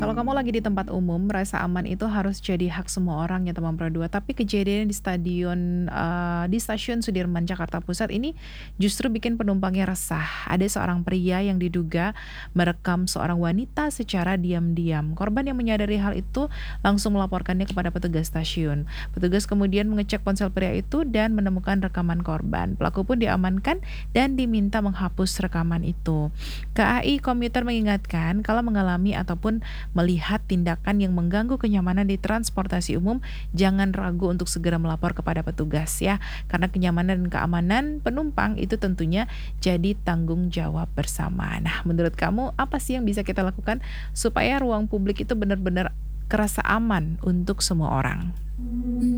Kalau kamu lagi di tempat umum, rasa aman itu harus jadi hak semua orang ya teman Pro 2. Tapi kejadian di stasiun Sudirman Jakarta Pusat ini justru bikin penumpangnya resah. Ada seorang pria yang diduga merekam seorang wanita secara diam-diam. Korban yang menyadari hal itu langsung melaporkannya kepada petugas stasiun. Petugas kemudian mengecek ponsel pria itu dan menemukan rekaman korban. Pelaku pun diamankan dan diminta menghapus rekaman itu. KAI Komuter mengingatkan kalau mengalami ataupun melihat tindakan yang mengganggu kenyamanan di transportasi umum, jangan ragu untuk segera melapor kepada petugas ya. Karena kenyamanan dan keamanan penumpang itu tentunya jadi tanggung jawab bersama. Nah, menurut kamu apa sih yang bisa kita lakukan supaya ruang publik itu benar-benar kerasa aman untuk semua orang?